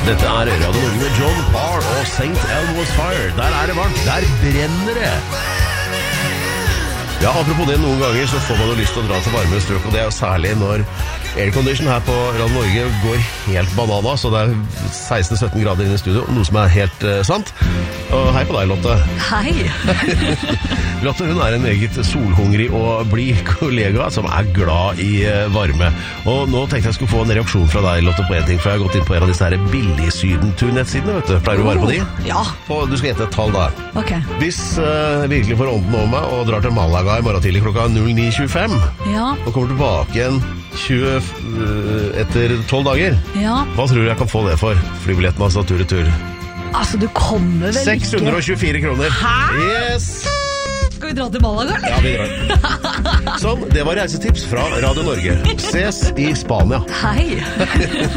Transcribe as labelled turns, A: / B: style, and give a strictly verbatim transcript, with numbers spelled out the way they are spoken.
A: Dette er Radio Norge med John Parr og Saint Elmo's Fire. Der er det varmt, der brenner det. Ja, apropos det, noen ganger så får man jo lyst til å dra til varme strøk, og det er jo særlig når aircondition her på Radio Norge går helt banana, så det er seksten sytten grader inne i studio, noe som er helt uh, sant. Og hei på deg, Lotte.
B: Hei.
A: Lotte, hun er en meget solhungrig og blid kollega som er glad i uh, varme. Og nå tenkte jeg skulle få en reaksjon fra deg, Lotte, på en ting, for jeg har gått inn på en av disse her billigsydentur-nettsidene, vet du. Pleier du å være på de?
B: Ja.
A: Og du skal gjette et tall da.
B: Ok.
A: Hvis uh, virkelig får ånden over meg og drar til Malaga i morgen tidlig klokka null ni tjuefem,
B: Ja.
A: og kommer tilbake igjen tjue, uh, etter tolv dager,
B: Ja.
A: hva tror du jeg kan få det for? Flybilletten altså tur-retur.
B: Altså, du kommer vel
A: seks hundre og tjuefire kroner.
B: Hæ?
A: Yes!
B: Skal vi dra til Malaga, eller?
A: Ja, vi drar. Sånn, det var reisetips fra Radio Norge. Ses i Spania.
B: Hei.